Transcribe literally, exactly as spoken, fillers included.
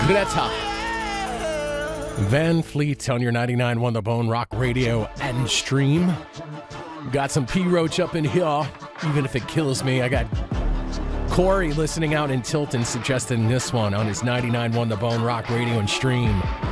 Greta Van Fleet on your ninety-nine point one The Bone Rock Radio and stream. Got some P-Roach up in here, even if it kills me. I got Corey listening out in Tilton suggesting this one on his ninety-nine point one The Bone Rock Radio and stream.